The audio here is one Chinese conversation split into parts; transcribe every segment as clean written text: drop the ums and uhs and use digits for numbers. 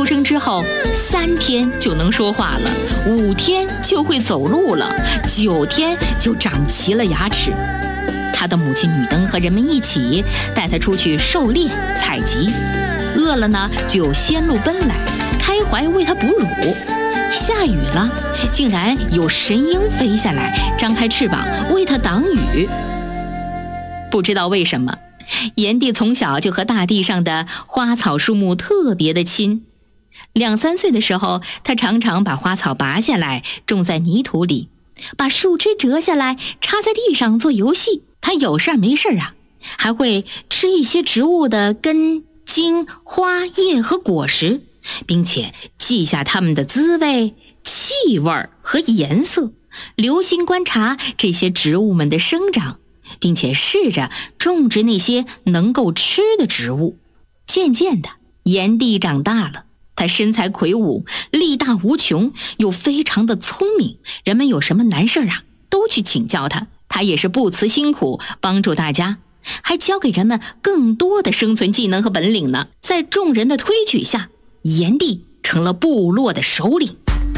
生之后，3天就能说话了，5天就会走路了，9天就长齐了牙齿。他的母亲女灯和人们一起带他出去狩猎采集，饿了呢就先路奔来，开怀为他哺乳。下雨了，竟然有神鹰飞下来，张开翅膀为他挡雨。不知道为什么，炎帝从小就和大地上的花草树木特别的亲。2、3岁的时候，他常常把花草拔下来种在泥土里，把树枝折下来插在地上做游戏。他有事没事啊，还会吃一些植物的根、茎、花、叶和果实，并且记下它们的滋味、气味和颜色，留心观察这些植物们的生长，并且试着种植那些能够吃的植物。渐渐的，炎帝长大了，他身材魁梧，力大无穷，又非常的聪明，人们有什么难事啊，都去请教他。他也是不辞辛苦帮助大家，还教给人们更多的生存技能和本领呢。在众人的推举下，炎帝成了部落的首领。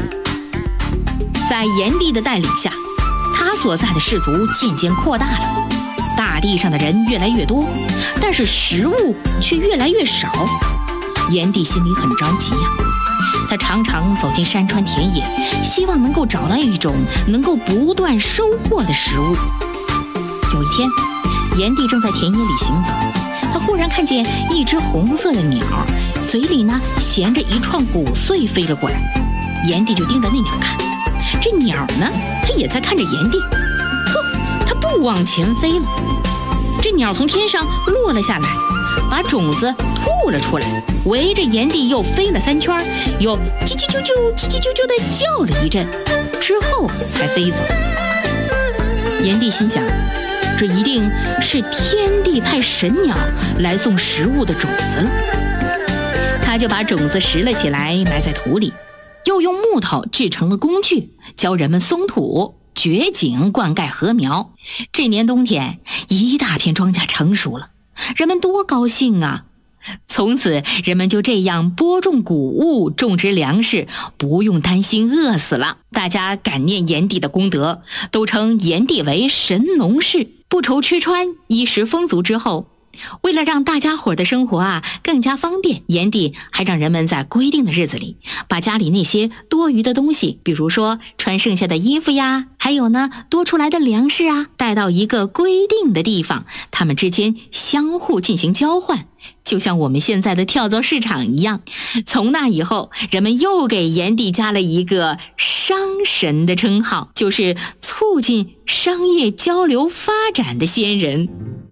在炎帝的带领下，他所在的氏族渐渐扩大了，大地上的人越来越多，但是食物却越来越少。炎帝心里很着急呀，他常常走进山川田野，希望能够找到一种能够不断收获的食物。有一天，炎帝正在田野里行走，他忽然看见一只红色的鸟，嘴里呢衔着一串谷穗飞了过来。炎帝就盯着那鸟看，这鸟呢，它也在看着炎帝，它不往前飞了。这鸟从天上落了下来，把种子吐了出来，围着炎帝又飞了3圈，又叽叽啾啾叽叽啾啾地叫了一阵，之后才飞走。炎帝心想，这一定是天帝派神鸟来送食物的种子了。他就把种子拾了起来，埋在土里，又用木头制成了工具，教人们松土、掘井、灌溉禾苗。这年冬天，一大片庄稼成熟了，人们多高兴啊！从此，人们就这样播种谷物，种植粮食，不用担心饿死了。大家感念炎帝的功德，都称炎帝为神农氏。不愁吃穿，衣食丰足之后，为了让大家伙的生活更加方便，炎帝还让人们在规定的日子里，把家里那些多余的东西，比如说穿剩下的衣服呀，还有呢多出来的粮食带到一个规定的地方，他们之间相互进行交换，就像我们现在的跳蚤市场一样。从那以后，人们又给炎帝加了一个商神的称号，就是促进商业交流发展的先人。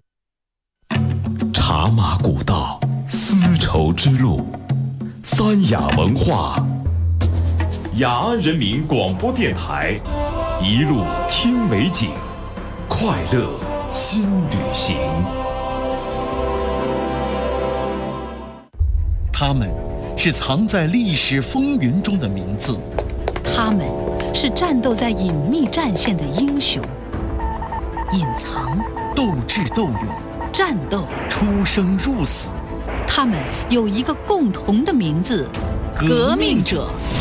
茶马古道，丝绸之路，三雅文化，雅安人民广播电台，一路听美景，快乐新旅行。 他们是藏在历史风云中的名字， 他们是战斗在隐秘战线的英雄，隐藏、 斗智斗勇、 战斗、 出生入死。 他们有一个共同的名字：革命者。